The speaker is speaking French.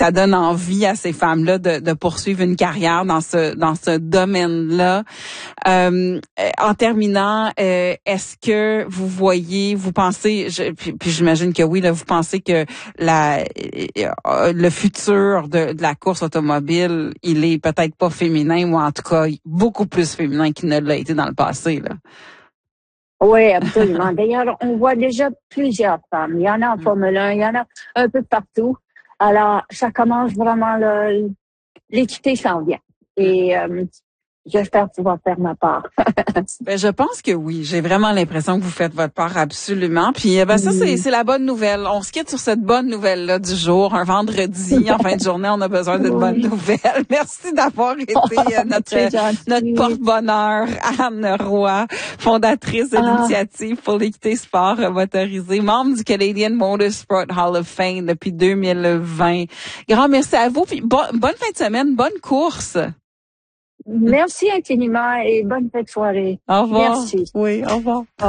ça donne envie à ces femmes-là de poursuivre une carrière dans ce domaine-là. En terminant, est-ce que vous pensez, puis j'imagine que oui, là, vous pensez que le futur de la course automobile, il est peut-être pas féminin, ou en tout cas beaucoup plus féminin qu'il ne l'a été dans le passé, là? Oui, absolument. D'ailleurs, on voit déjà plusieurs femmes. Il y en a en Formule 1, il y en a un peu partout. Alors, ça commence vraiment, l'équité s'en vient. Et j'espère pouvoir faire ma part. Ben, je pense que oui. J'ai vraiment l'impression que vous faites votre part, absolument. Puis ça, c'est la bonne nouvelle. On se quitte sur cette bonne nouvelle-là du jour. Un vendredi, en fin de journée, on a besoin d'une bonne nouvelle. Merci d'avoir été notre porte-bonheur, Anne Roy, fondatrice de l'Initiative pour l'équité sport motorisé, membre du Canadian Motorsport Hall of Fame depuis 2020. Grand merci à vous. Puis bonne fin de semaine, bonne course. Merci infiniment et bonne fête de soirée. Au revoir. Merci. Oui, au revoir.